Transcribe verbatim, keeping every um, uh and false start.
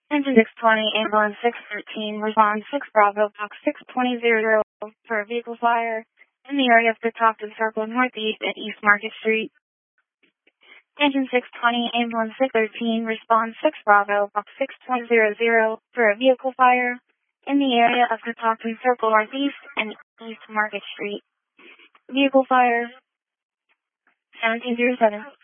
Engine six twenty, ambulance six thirteen, respond six Bravo, box six twenty zero for a vehicle fire in the area of the Stockton Circle Northeast and East Market Street. Engine six twenty, ambulance six thirteen, respond six Bravo, box six twenty zero for a vehicle fire in the area of the Stockton Circle Northeast and East Market Street. Vehicle fire seventeen zero seven.